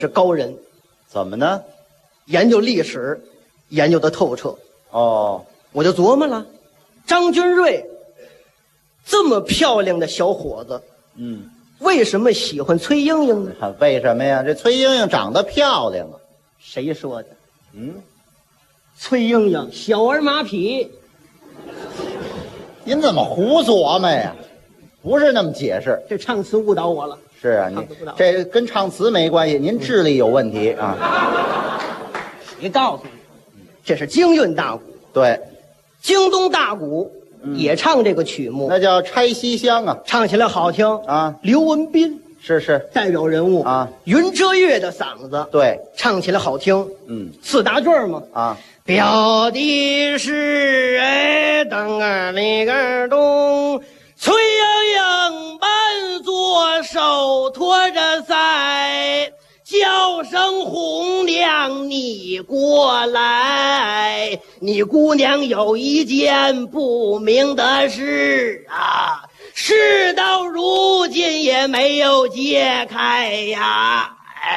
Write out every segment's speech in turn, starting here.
是高人， 怎么呢？ 研究历史研究的透彻。 哦， 我就琢磨了，张君瑞这么漂亮的小伙子，为什么喜欢崔莺莺呢？ 为什么呀？这崔莺莺长得漂亮啊。 谁说的？崔莺莺小儿马匹。 您怎么胡琢磨呀？不是那么解释。 这唱词误导我了。 是啊，你这跟唱词没关系，您智力有问题啊。 谁告诉你？这是京韵大鼓。 对， 京东大鼓也唱这个曲目， 那叫拆西厢啊， 唱起来好听啊。 刘文斌是代表人物啊， 云遮月的嗓子， 对， 唱起来好听。四大句嘛啊。 表的是等那个东，崔莺莺满左手托着腮，叫声红娘你过来，你姑娘有一件不明的事啊，事到如今也没有解开呀。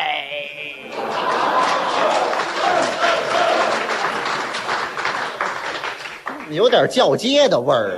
有点叫街的味儿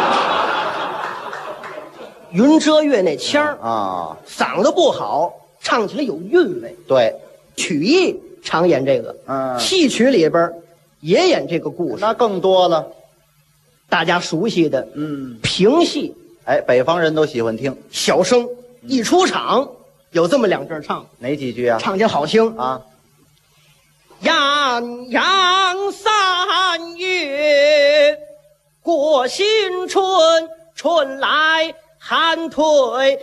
云遮月那腔儿啊， 嗓子不好，唱起来有韵味。 对， 曲艺常演这个，戏曲里边也演这个故事， 那更多了。 大家熟悉的，评戏， 北方人都喜欢听。 小生一出场有这么两句唱， 哪几句啊？ 唱起来好听啊。 洋洋三月过新春，春来寒退。